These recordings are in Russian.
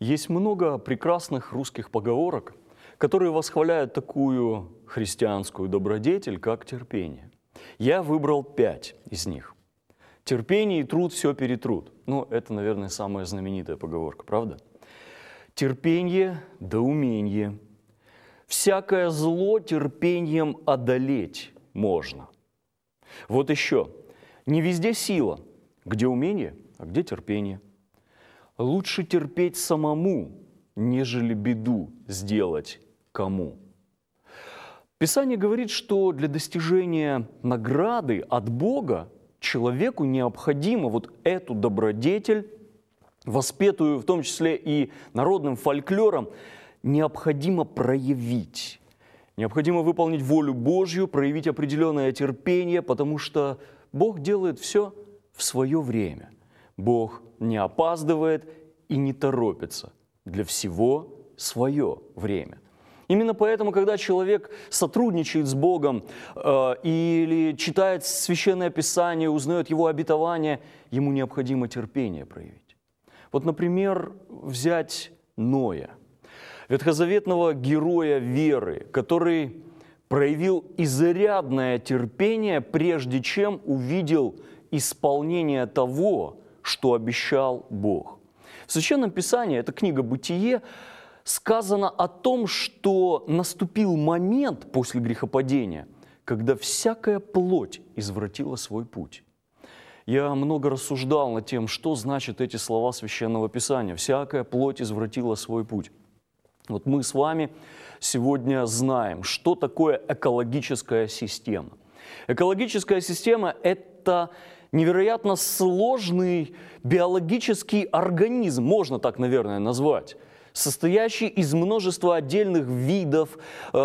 Есть много прекрасных русских поговорок, которые восхваляют такую христианскую добродетель, как терпение. Я выбрал 5 из них. Терпение и труд все перетрут. Ну, это, наверное, самая знаменитая поговорка, правда? Терпение да умение. Всякое зло терпением одолеть можно. Вот еще. Не везде сила. Где умение, а где терпение. Лучше терпеть самому, нежели беду сделать кому. Писание говорит, что для достижения награды от Бога человеку необходимо вот эту добродетель, воспетую в том числе и народным фольклором, необходимо проявить. Необходимо выполнить волю Божью, проявить определенное терпение, потому что Бог делает все в свое время. Бог не опаздывает и не торопится. Для всего свое время. Именно поэтому, когда человек сотрудничает с Богом или читает Священное Писание, узнает Его обетование, ему необходимо терпение проявить. Вот, например, взять Ноя, ветхозаветного героя веры, который проявил изрядное терпение, прежде чем увидел исполнение того, что обещал Бог. В Священном Писании, это книга «Бытие», сказано о том, что наступил момент после грехопадения, когда всякая плоть извратила свой путь. Я много рассуждал над тем, что значат эти слова Священного Писания. «Всякая плоть извратила свой путь». Вот мы с вами сегодня знаем, что такое экологическая система. Экологическая система – это невероятно сложный биологический организм, можно так, наверное, назвать, состоящий из множества отдельных видов,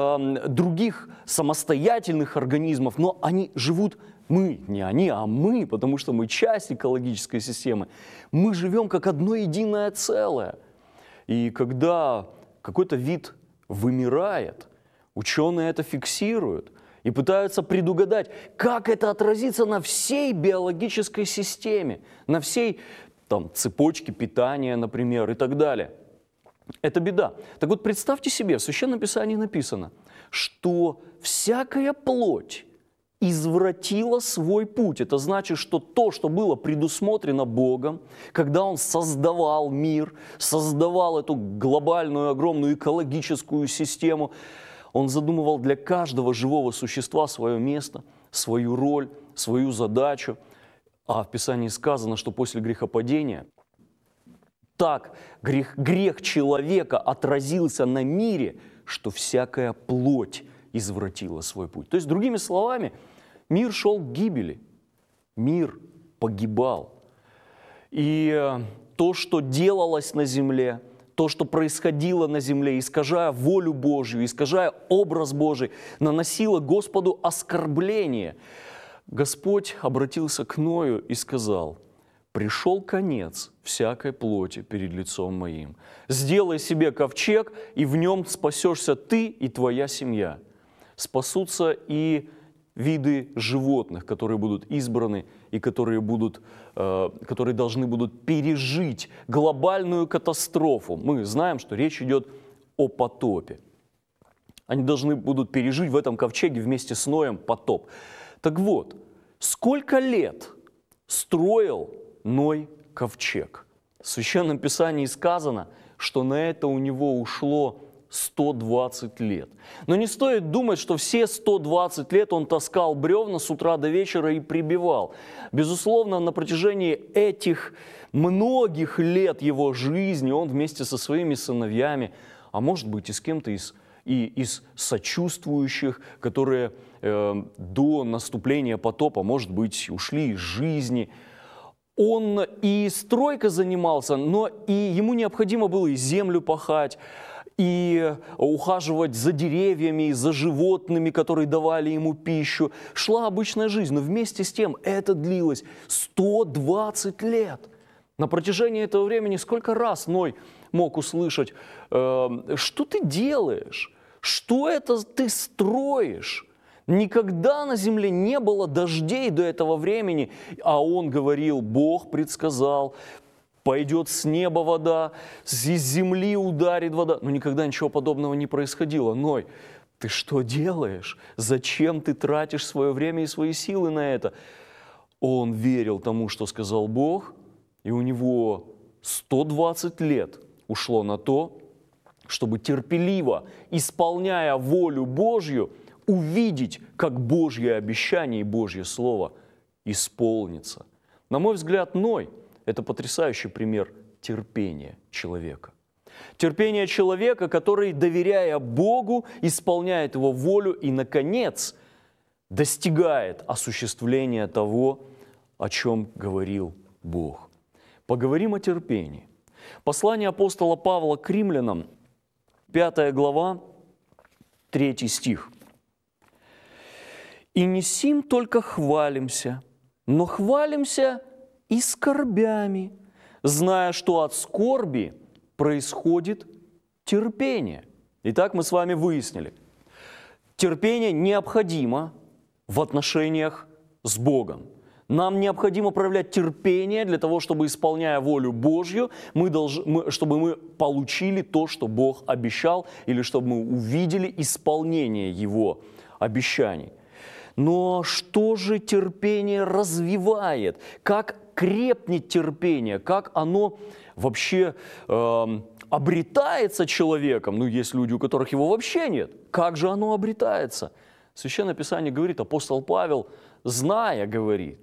других самостоятельных организмов, но они живут, мы, не они, а мы, потому что мы часть экологической системы, мы живем как одно единое целое. И когда какой-то вид вымирает, ученые это фиксируют и пытаются предугадать, как это отразится на всей биологической системе, на всей цепочке питания, например, и так далее. Это беда. Так вот, представьте себе, в Священном Писании написано, что всякая плоть извратила свой путь. Это значит, что то, что было предусмотрено Богом, когда Он создавал мир, создавал эту глобальную, огромную экологическую систему, Он задумывал для каждого живого существа свое место, свою роль, свою задачу. А в Писании сказано, что после грехопадения так грех человека отразился на мире, что всякая плоть извратила свой путь. То есть, другими словами, мир шел к гибели, мир погибал. И то, что делалось на земле, то, что происходило на земле, искажая волю Божью, искажая образ Божий, наносило Господу оскорбление. Господь обратился к Ною и сказал: «Пришел конец всякой плоти перед лицом моим. Сделай себе ковчег, и в нем спасешься ты и твоя семья». Спасутся и виды животных, которые будут избраны и которые должны будут пережить глобальную катастрофу. Мы знаем, что речь идет о потопе. Они должны будут пережить в этом ковчеге вместе с Ноем потоп. Так вот, сколько лет строил Ной ковчег? В Священном Писании сказано, что на это у него ушло 120 лет. Но не стоит думать, что все 120 лет он таскал бревна с утра до вечера и прибивал. Безусловно, на протяжении этих многих лет его жизни он вместе со своими сыновьями, а может быть и с кем-то из сочувствующих, которые до наступления потопа, может быть, ушли из жизни, он и стройкой занимался, но и ему необходимо было и землю пахать, и ухаживать за деревьями, за животными, которые давали ему пищу. Шла обычная жизнь, но вместе с тем это длилось 120 лет. На протяжении этого времени сколько раз Ной мог услышать: «Что ты делаешь? Что это ты строишь? Никогда на земле не было дождей до этого времени». А он говорил: Бог предсказал, пойдет с неба вода, из земли ударит вода. Но никогда ничего подобного не происходило. Ной, ты что делаешь? Зачем ты тратишь свое время и свои силы на это? Он верил тому, что сказал Бог, и у него 120 лет ушло на то, чтобы терпеливо, исполняя волю Божью, увидеть, как Божье обещание и Божье Слово исполнится. На мой взгляд, Ной – это потрясающий пример терпения человека. Терпение человека, который, доверяя Богу, исполняет Его волю и, наконец, достигает осуществления того, о чем говорил Бог. Поговорим о терпении. Послание апостола Павла к римлянам, 5 глава, 3 стих. «И не сим только хвалимся, но хвалимся и скорбями, зная, что от скорби происходит терпение». Итак, мы с вами выяснили, терпение необходимо в отношениях с Богом. Нам необходимо проявлять терпение для того, чтобы, исполняя волю Божью, чтобы мы получили то, что Бог обещал, или чтобы мы увидели исполнение Его обещаний. Но что же терпение развивает? Как крепнет терпение? Как оно вообще обретается человеком? Ну, есть люди, у которых его вообще нет. Как же оно обретается? Священное Писание говорит, апостол Павел, говорит,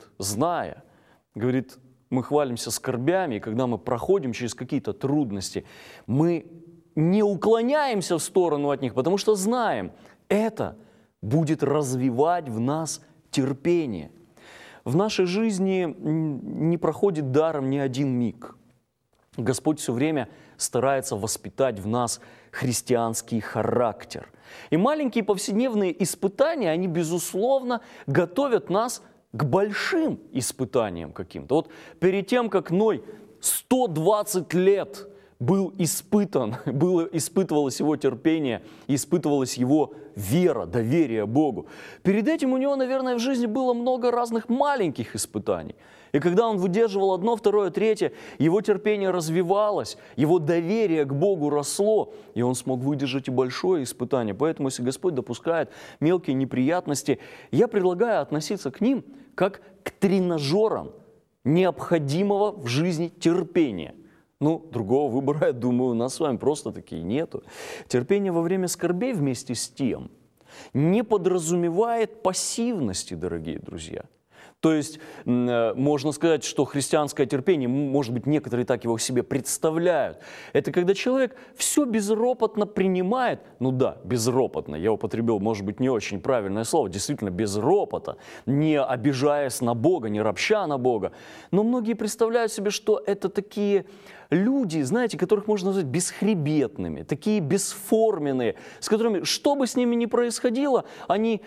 мы хвалимся скорбями, и когда мы проходим через какие-то трудности, мы не уклоняемся в сторону от них, потому что знаем, это будет развивать в нас терпение. В нашей жизни не проходит даром ни один миг. Господь все время старается воспитать в нас христианский характер. И маленькие повседневные испытания, они, безусловно, готовят нас к большим испытаниям каким-то. Вот перед тем, как Ной 120 лет испытывалось его терпение, испытывалась его вера, доверие Богу. Перед этим у него, наверное, в жизни было много разных маленьких испытаний. И когда он выдерживал одно, второе, третье, его терпение развивалось, его доверие к Богу росло, и он смог выдержать и большое испытание. Поэтому, если Господь допускает мелкие неприятности, я предлагаю относиться к ним как к тренажерам необходимого в жизни терпения. Ну, другого выбора, я думаю, у нас с вами просто-таки нету. Терпение во время скорбей вместе с тем не подразумевает пассивности, дорогие друзья. То есть, можно сказать, что христианское терпение, может быть, некоторые так его себе представляют. Это когда человек все безропотно принимает, ну да, безропотно, я употребил, может быть, не очень правильное слово, действительно, без ропота, не обижаясь на Бога, не ропща на Бога. Но многие представляют себе, что это такие люди, знаете, которых можно назвать бесхребетными, такие бесформенные, с которыми, что бы с ними ни происходило, они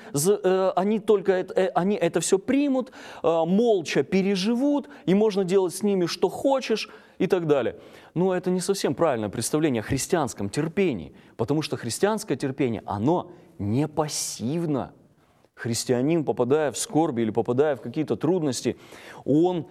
это все примут, молча переживут, и можно делать с ними что хочешь и так далее. Но это не совсем правильное представление о христианском терпении, потому что христианское терпение, оно не пассивно. Христианин, попадая в скорби или попадая в какие-то трудности, он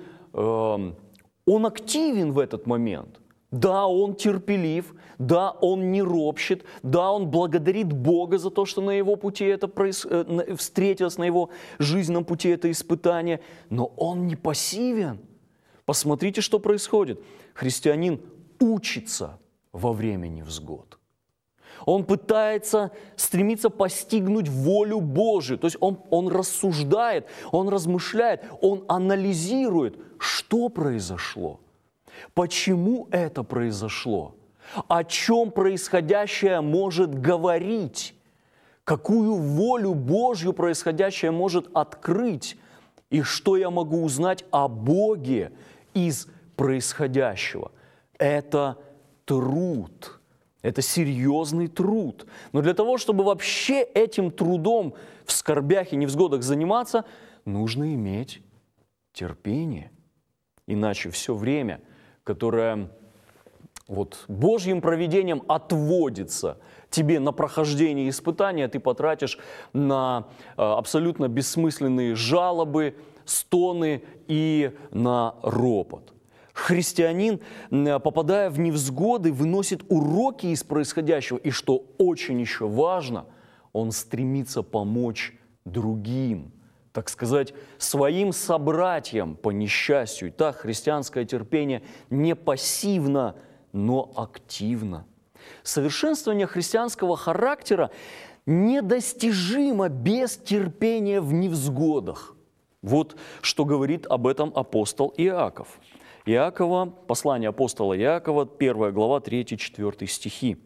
активен в этот момент. Да, он терпелив, да, он не ропщет, да, он благодарит Бога за то, что на его пути это встретилось, на его жизненном пути это испытание, но он не пассивен. Посмотрите, что происходит. Христианин учится во время невзгод. Он стремится постигнуть волю Божию. То есть он рассуждает, он размышляет, он анализирует, что произошло, почему это произошло, о чем происходящее может говорить, какую волю Божью происходящее может открыть, и что я могу узнать о Боге из происходящего. Это труд. Это серьезный труд. Но для того, чтобы вообще этим трудом в скорбях и невзгодах заниматься, нужно иметь терпение. Иначе все время, которое Божьим провидением отводится тебе на прохождение испытания, ты потратишь на абсолютно бессмысленные жалобы, стоны и на ропот. Христианин, попадая в невзгоды, выносит уроки из происходящего. И что очень еще важно, он стремится помочь другим, так сказать, своим собратьям по несчастью. Так, христианское терпение не пассивно, но активно. Совершенствование христианского характера недостижимо без терпения в невзгодах. Вот что говорит об этом апостол Иаков. Послание апостола Иакова, 1 глава, 3-4 стихи.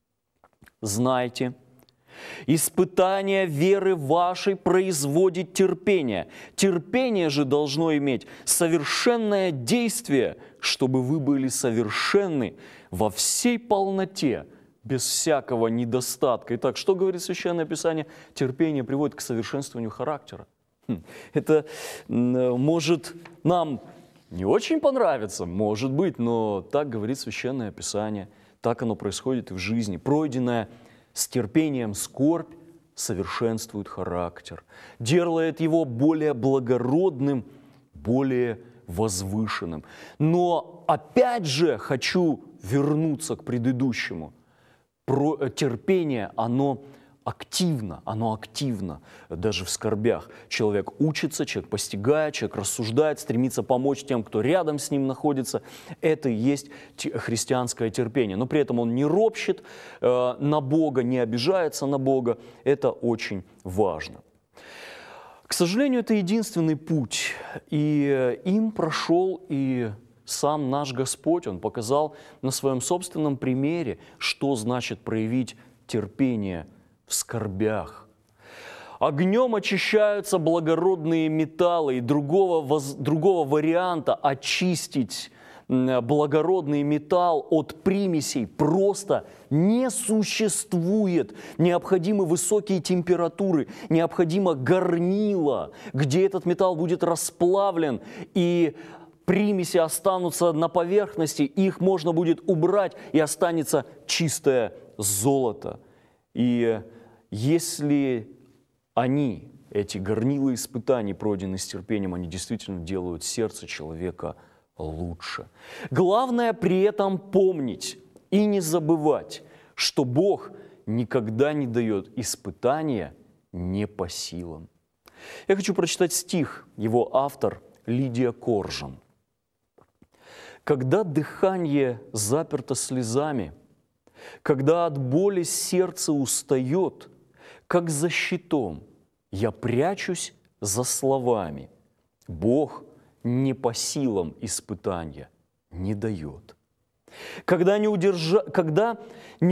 «Знайте, испытание веры вашей производит терпение. Терпение же должно иметь совершенное действие, чтобы вы были совершенны во всей полноте, без всякого недостатка». Итак, что говорит Священное Писание? Терпение приводит к совершенствованию характера. Это может нам не очень понравиться, может быть, но так говорит Священное Писание. Так оно происходит и в жизни. Пройденная с терпением скорбь совершенствует характер, делает его более благородным, более возвышенным. Но опять же хочу вернуться к предыдущему. Терпение, оно активно, даже в скорбях. Человек учится, человек постигает, человек рассуждает, стремится помочь тем, кто рядом с ним находится. Это и есть христианское терпение. Но при этом он не ропщет на Бога, не обижается на Бога. Это очень важно. К сожалению, это единственный путь. И им прошел и сам наш Господь. Он показал на своем собственном примере, что значит проявить терпение в скорбях. Огнем очищаются благородные металлы, и другого варианта очистить благородный металл от примесей просто не существует. Необходимы высокие температуры, необходимо горнило, где этот металл будет расплавлен, и примеси останутся на поверхности, их можно будет убрать, и останется чистое золото. И если эти горнила испытаний, пройденные с терпением, они действительно делают сердце человека лучше. Главное при этом помнить и не забывать, что Бог никогда не дает испытания не по силам. Я хочу прочитать стих, его автор Лидия Коржан. «Когда дыхание заперто слезами, когда от боли сердце устает, как за щитом, я прячусь за словами. Бог не по силам испытания не дает. Когда не